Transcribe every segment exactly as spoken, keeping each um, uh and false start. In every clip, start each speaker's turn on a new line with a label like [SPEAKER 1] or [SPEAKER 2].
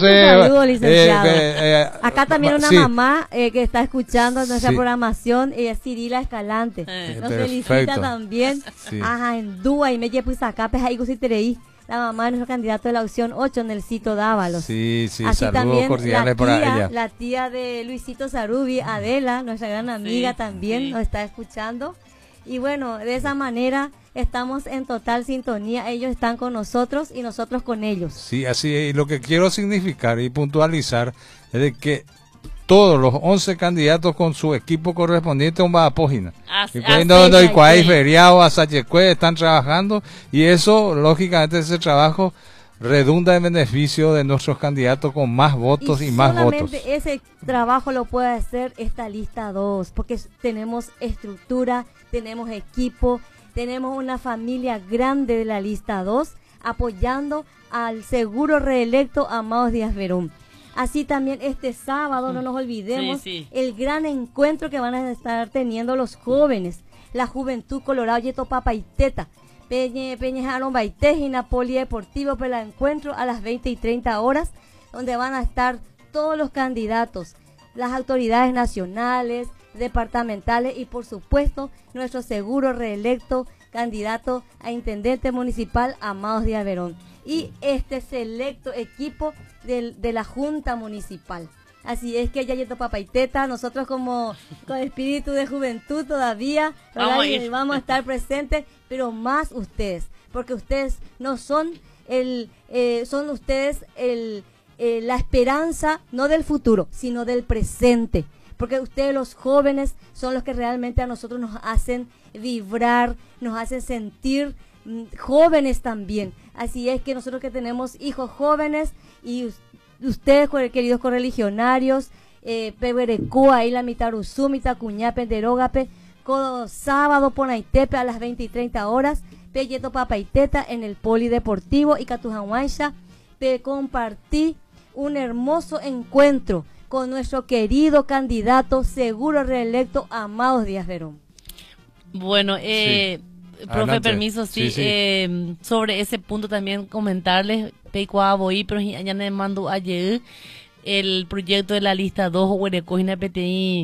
[SPEAKER 1] sé.
[SPEAKER 2] Saludos, licenciado.
[SPEAKER 1] Eh, eh, eh,
[SPEAKER 2] Acá también una
[SPEAKER 1] sí.
[SPEAKER 2] mamá eh, que está escuchando nuestra
[SPEAKER 1] Sí.
[SPEAKER 2] programación, ella es Cirila Escalante.
[SPEAKER 3] Eh,
[SPEAKER 2] Nos
[SPEAKER 1] perfecto.
[SPEAKER 2] felicita también.
[SPEAKER 1] Sí.
[SPEAKER 2] Ajá, en Dúa y Meye Puizacapes, ahí Gusitereí, la mamá de nuestro candidato de la opción ocho, Nelsito Dávalos.
[SPEAKER 1] Sí, sí,
[SPEAKER 2] Así
[SPEAKER 1] saludos
[SPEAKER 2] también
[SPEAKER 1] cordiales
[SPEAKER 2] la
[SPEAKER 1] para
[SPEAKER 2] tía,
[SPEAKER 1] ella.
[SPEAKER 2] la tía de Luisito Sarubi, Adela, nuestra gran amiga
[SPEAKER 3] Sí,
[SPEAKER 2] también,
[SPEAKER 3] sí.
[SPEAKER 2] nos está escuchando. Y bueno, de esa manera estamos en total sintonía. Ellos están con nosotros y nosotros con ellos.
[SPEAKER 1] Sí, así es. Y lo que quiero significar y puntualizar es de que todos los once candidatos con su equipo correspondiente a un página.
[SPEAKER 3] Así-
[SPEAKER 1] Y
[SPEAKER 3] así
[SPEAKER 1] no, no, y
[SPEAKER 3] es,
[SPEAKER 1] cuál hay
[SPEAKER 3] sí.
[SPEAKER 1] feriado, hasta Yecue, están trabajando y eso, lógicamente, ese trabajo redunda en beneficio de nuestros candidatos con más votos y,
[SPEAKER 2] Y
[SPEAKER 1] más votos.
[SPEAKER 2] solamente ese trabajo lo puede hacer esta lista dos, porque s- tenemos estructura, tenemos equipo, tenemos una familia grande de la lista dos apoyando al seguro reelecto Amados Díaz Verón. Así también este sábado, no nos olvidemos,
[SPEAKER 3] Sí, sí.
[SPEAKER 2] el gran encuentro que van a estar teniendo los jóvenes, la Juventud Colorado, Yeto Papa y Teta. Peñe, Peñejaron Baitejina, Polideportivo para el encuentro a las veinte y treinta horas, donde van a estar todos los candidatos, las autoridades nacionales, departamentales y por supuesto nuestro seguro reelecto candidato a intendente municipal Amados Díaz Verón y este selecto equipo del, de la Junta Municipal. Así es que Yayeto Papaiteta, nosotros como con espíritu de juventud todavía, ¿verdad?
[SPEAKER 3] Vamos a
[SPEAKER 2] Y
[SPEAKER 3] ir.
[SPEAKER 2] vamos a estar presentes, pero más ustedes, porque ustedes no son el, eh, son ustedes el, eh, la esperanza no del futuro, sino del presente, porque ustedes los jóvenes son los que realmente a nosotros nos hacen vibrar, nos hacen sentir mm, jóvenes también. Así es que nosotros que tenemos hijos jóvenes y us- ustedes, queridos correligionarios, eh, Peberecúa, Isla Mitaruzú, Mitacuñá, Penderógape, Codo sábado por Naitepe a las veinte y treinta horas, Peyeto Papaiteta en el Polideportivo y Catujanhuancha, pe compartí un hermoso encuentro con nuestro querido candidato seguro reelecto Amados Díaz Verón.
[SPEAKER 3] Bueno, eh, profe,
[SPEAKER 1] Adelante.
[SPEAKER 3] permiso, sí,
[SPEAKER 1] Sí, sí.
[SPEAKER 3] eh, sobre ese punto también comentarles, Peicua Boí, pero ya me mando ayer el proyecto de la lista dos, Huerecojina P T I,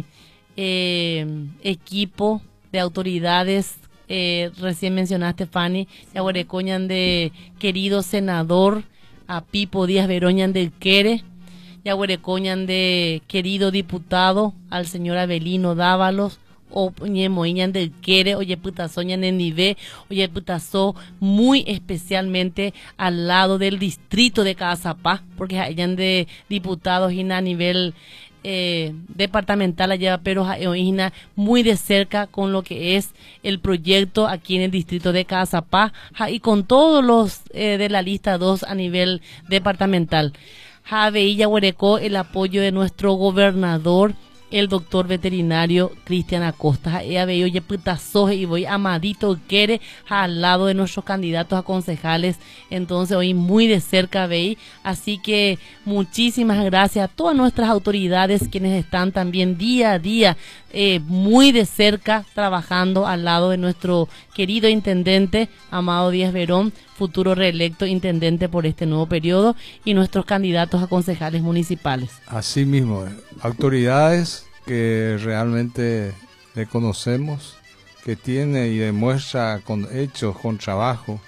[SPEAKER 3] eh, equipo de autoridades, eh, recién mencionaste, Fanny, ya Huerecoñan de querido senador, a Pipo Díaz Veroñan del Quere, ya Huerecoñan de querido diputado, al señor Abelino Dávalos, o ñemoiñan del Quere, oye putazoñan en Nive, oye putazo muy especialmente al lado del distrito de Cazapá, porque hayan de diputados y a nivel eh, departamental allá, pero oína muy de cerca con lo que es el proyecto aquí en el distrito de Cazapá y con todos los eh, de la lista dos a nivel departamental. Ja veía Huerecó el apoyo de nuestro gobernador, el doctor veterinario Cristian Acosta. Ella veía oye putazoje y voy amadito quiere al lado de nuestros candidatos a concejales. Entonces hoy muy de cerca veí. Así que muchísimas gracias a todas nuestras autoridades quienes están también día a día eh, muy de cerca trabajando al lado de nuestro querido intendente Amado Díaz Verón, futuro reelecto intendente por este nuevo periodo, y nuestros candidatos a concejales municipales.
[SPEAKER 1] Así mismo, eh, autoridades que realmente le conocemos, que tiene y demuestra con hechos, con trabajo,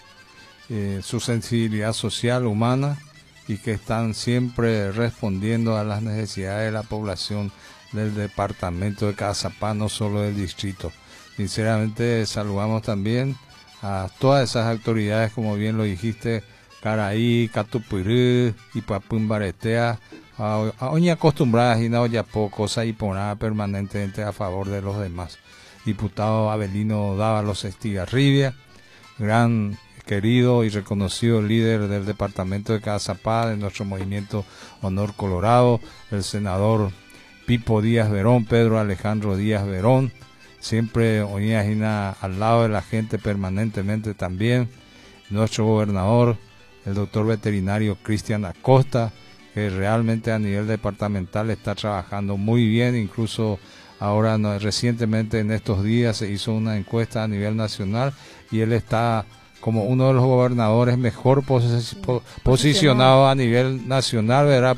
[SPEAKER 1] eh, su sensibilidad social, humana, y que están siempre respondiendo a las necesidades de la población del departamento de Cazapá, no solo del distrito. Sinceramente saludamos también a todas esas autoridades, como bien lo dijiste, Caraí, Catupirú, Ipapumbaretea, a, a oña acostumbradas y no ya poco, cosa y ponada permanentemente a favor de los demás. Diputado Abelino Dávalos Estigarribia, gran querido y reconocido líder del departamento de Cazapá, de nuestro movimiento Honor Colorado, el senador Pipo Díaz Verón, Pedro Alejandro Díaz Verón, siempre oña al lado de la gente permanentemente también, nuestro gobernador, el doctor veterinario Cristian Acosta, que realmente a nivel departamental está trabajando muy bien, incluso ahora no, recientemente en estos días se hizo una encuesta a nivel nacional y él está como uno de los gobernadores mejor posi- po- posicionados a nivel nacional, ¿verdad?